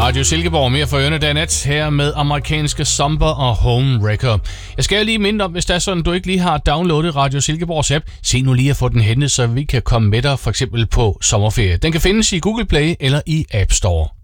Radio Silkeborg, mere for ørerne nat her med amerikanske Zomber og Home Wrecker. Jeg skal lige minde om, hvis det er sådan, du ikke lige har downloadet Radio Silkeborgs app, se nu lige at få den hentet, så vi kan komme med dig for eksempel på sommerferie. Den kan findes i Google Play eller i App Store.